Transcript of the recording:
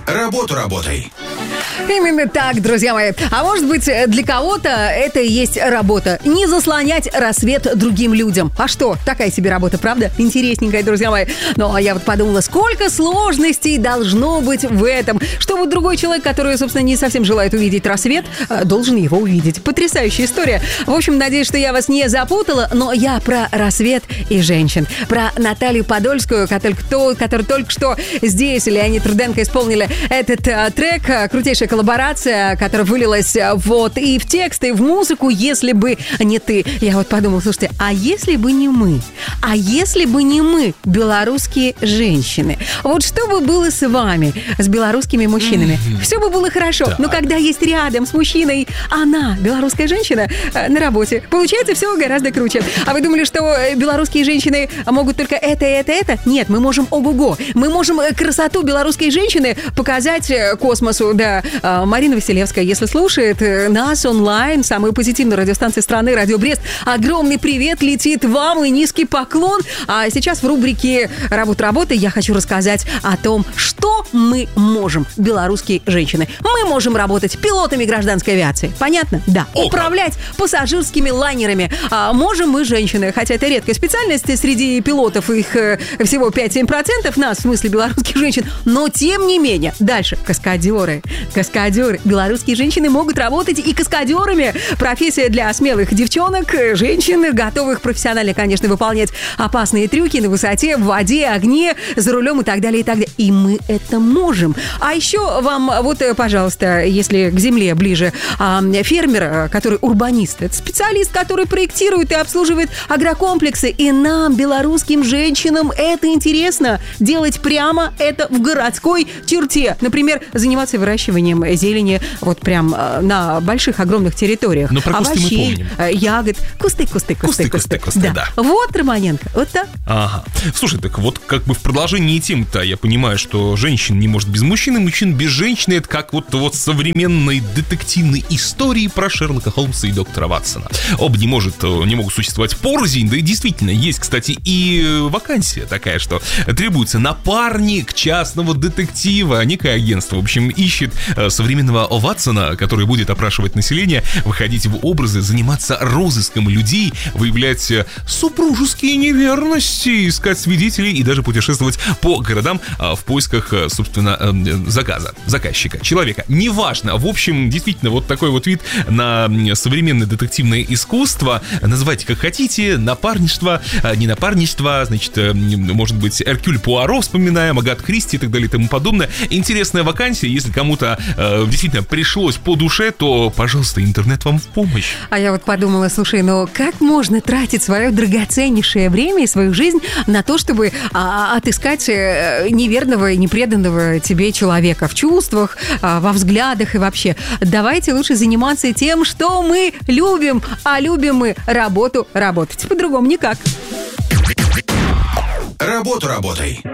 Работу работай. Именно так, друзья мои. А может быть, для кого-то это и есть работа. Не заслонять рассвет другим людям. А что? Такая себе работа, правда? Интересненькая, друзья мои. Ну, а я вот подумала, сколько сложностей должно быть в этом, чтобы другой человек, который, собственно, не совсем желает увидеть рассвет, должен его увидеть. Потрясающая история. В общем, надеюсь, что я вас не запутала, но я про рассвет и женщин. Про Наталью Подольскую, которая только что здесь, Леонид Руденко, исполнили этот трек. Крутейшая коллаборация, которая вылилась вот и в текст, и в музыку, если бы не ты. Я вот подумала, слушайте, а если бы не мы? А если бы не мы, белорусские женщины? Вот что бы было с вами, с белорусскими мужчинами? Все бы было хорошо, но когда есть рядом с мужчиной она, белорусская женщина, на работе, получается все гораздо круче. А вы думали, что белорусские женщины могут только это? Нет, мы можем ого-го. Мы можем красоту белорусской женщины показать космосу, да. Марина Василевская, если слушает нас онлайн, самую позитивную радиостанцию страны, Радио Брест, огромный привет летит вам и низкий поклон. А сейчас в рубрике «Работа-работа» я хочу рассказать о том, что мы можем, белорусские женщины. Мы можем работать пилотами гражданской авиации. Понятно? Да. Управлять пассажирскими лайнерами. Можем мы, женщины, хотя это редкая специальность, среди пилотов их всего 5-7%, нас, в смысле белорусских женщин, но тем не менее. Дальше. Каскадеры. Белорусские женщины могут работать и каскадерами. Профессия для смелых девчонок, женщин, готовых профессионально, конечно, выполнять опасные трюки на высоте, в воде, огне, за рулем и так далее, и так далее. И мы это можем. А еще вам, вот, пожалуйста, если к земле ближе, фермер, который урбанист, это специалист, который проектирует и обслуживает агрокомплексы. И нам, белорусским женщинам, это интересно. Делать прямо это в городской черте. Например, заниматься выращиванием зелени вот прям на больших, огромных территориях. Но про кусты овощей, мы помним. Ягод. Кусты. Да. Вот, Романенко, вот так. Ага. Слушай, так вот как бы в продолжении тем-то я понимаю, что женщин не может без мужчин, и мужчин без женщины. Это как вот современной детективной истории про Шерлока Холмса и доктора Ватсона. Оба не могут существовать порознь. Да и действительно, есть, кстати, и вакансия такая, что требуется напарник частного детектива. Некое агентство, в общем, ищет современного Ватсона, который будет опрашивать население, выходить в образы, заниматься розыском людей, выявлять супружеские неверности, искать свидетелей и даже путешествовать по городам в поисках, собственно, заказчика, человека. Неважно. В общем, действительно, вот такой вот вид на современное детективное искусство. Называйте как хотите. Напарничество, не напарничество, значит, может быть, Эркюль Пуаро вспоминаем, Агат Кристи и так далее и тому подобное. Интересная вакансия. Если кому-то действительно пришлось по душе, то, пожалуйста, интернет вам в помощь. А я вот подумала, слушай, ну как можно тратить свое драгоценнейшее время и свою жизнь на то, чтобы отыскать неверного и непреданного тебе человека в чувствах, во взглядах и вообще. Давайте лучше заниматься тем, что мы любим, а любим мы работать. По-другому никак. Работу работай.